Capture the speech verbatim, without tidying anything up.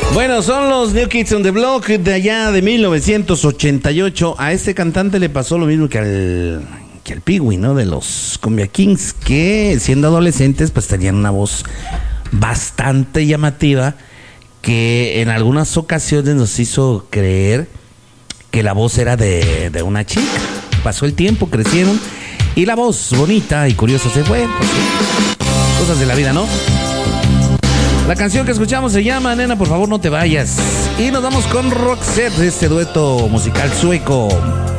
Bueno, son los New Kids on the Block de allá de mil novecientos ochenta y ocho. A este cantante le pasó lo mismo que al, que al Pee-wee, ¿no? De los Cumbia Kings, que siendo adolescentes pues tenían una voz bastante llamativa que en algunas ocasiones nos hizo creer que la voz era de, de una chica. Pasó el tiempo, crecieron y la voz bonita y curiosa se fue. Pues, cosas de la vida, ¿no? La canción que escuchamos se llama Nena, por favor no te vayas. Y nos vamos con Roxette, de este dueto musical sueco.